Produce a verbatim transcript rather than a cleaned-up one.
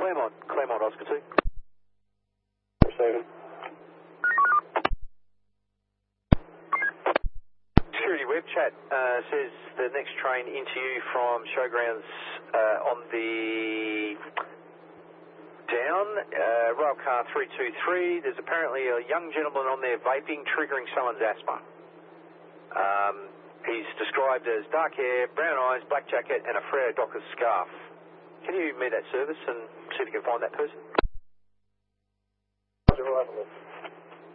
Claremont, Claremont, Oscar two. Receiving. Security web chat uh, says the next train into you from Showgrounds uh, on the down, uh, rail car three two three. There's apparently a young gentleman on there vaping, triggering someone's asthma. Um, he's described as dark hair, brown eyes, black jacket, and a Freo Dockers scarf. Can you meet that service and see if you can find that person? Roger, arrival.